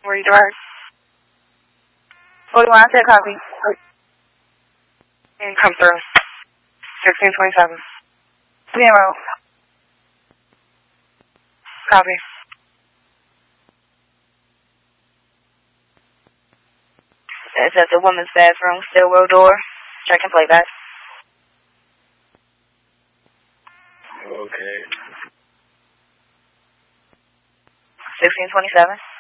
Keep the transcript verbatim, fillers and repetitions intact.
Were you direct? forty-one, I said copy. And come through. sixteen twenty-seven. Zero. Copy. It's at the women's bathroom, stairwell door. Check and playback. Okay. sixteen twenty-seven.